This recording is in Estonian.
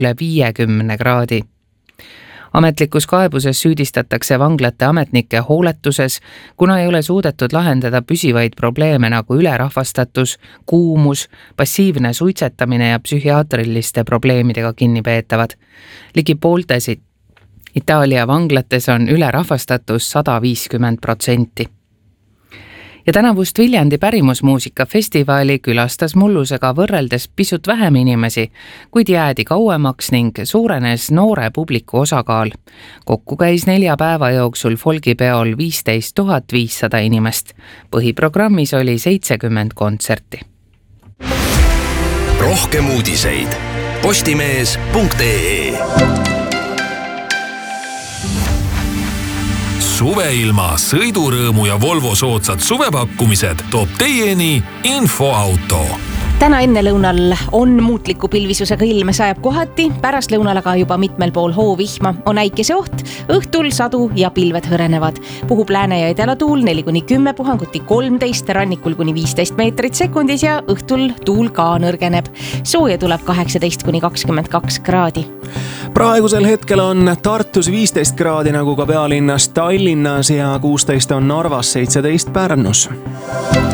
üle 50 kraadi. Ametlikus kaebuses süüdistatakse vanglate ametnike hooletuses, kuna ei ole suudetud lahendada püsivaid probleeme nagu ülerahvastatus, kuumus, passiivne suitsetamine ja psühhiaatriliste probleemidega kinnipeetavad. Ligi pooltes Itaalia vanglates on ülerahvastatus 150%. Ja tänavust Viljandi pärimusmuusikafestivali külastas mullusega võrreldes pisut vähem inimesi, kuid jäädi kauemaks ning suurenes noore publiku osakaal. Kokku käis 4 päeva jooksul folgipeol 15 500 inimest. Põhiprogrammis oli 70 kontserti. Rohkem uudiseid postimees.ee. Suveilma, sõidurõõmu ja Volvo soodsad suvepakkumised toob teieni Infoauto. Täna ennelõunal on muutliku pilvisusega ilme, sajab kohati, pärast lõunal aga juba mitmel pool hoovihma, on äikese oht, õhtul sadu ja pilved hõrenevad. Puhub lääne- ja edalatuul 4-10, puhanguti 13, rannikul kuni 15 meetrit sekundis ja õhtul tuul ka nõrgeneb. Sooja tuleb 18-22 kraadi. Praegusel hetkel on Tartus 15 kraadi nagu ka pealinnas Tallinnas ja 16 on Narvas, 17 Pärnus.